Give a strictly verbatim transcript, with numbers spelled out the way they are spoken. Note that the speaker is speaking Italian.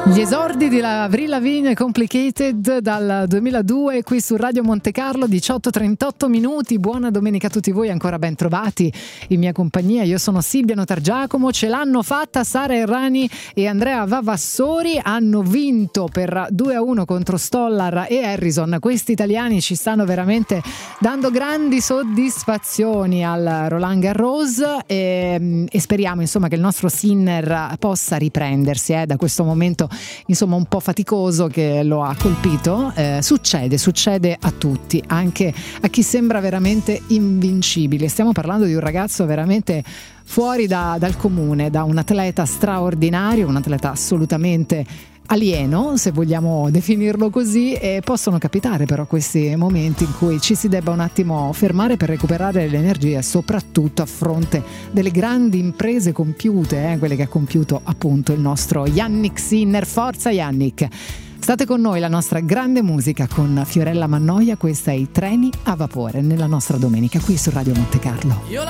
Gli esordi di Avril Lavigne Complicated dal duemiladue qui su Radio Monte Carlo, diciotto e trentotto minuti. Buona domenica a tutti voi, ancora ben trovati in mia compagnia. Io sono Silvia Notargiacomo, ce l'hanno fatta Sara Errani e Andrea Vavassori, hanno vinto per due a uno contro Stollar e Harrison. Questi italiani ci stanno veramente dando grandi soddisfazioni al Roland Garros e, e speriamo insomma che il nostro Sinner possa riprendersi eh, da questo momento insomma un po' faticoso che lo ha colpito. Eh, succede, succede a tutti, anche a chi sembra veramente invincibile. Stiamo parlando di un ragazzo veramente fuori da, dal comune, da un atleta straordinario, un atleta assolutamente alieno, se vogliamo definirlo così, e possono capitare però questi momenti in cui ci si debba un attimo fermare per recuperare le energie, soprattutto a fronte delle grandi imprese compiute, eh, quelle che ha compiuto appunto il nostro Jannik Sinner. Forza Jannik! State con noi, la nostra grande musica con Fiorella Mannoia, questa è I treni a vapore nella nostra domenica qui su Radio Monte Carlo.